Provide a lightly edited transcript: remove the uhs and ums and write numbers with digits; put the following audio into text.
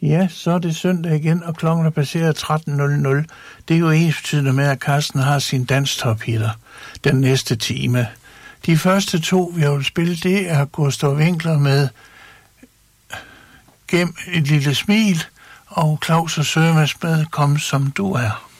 Ja, så er det søndag igen, og klokken er passeret 13.00. Det er jo ensbetydende med, at Carsten har sin danstophitter den næste time. De første to, vi vil spille, det er Gustav Winkler med Gem et lille smil, og Claus og Sørmes med Kom som du er.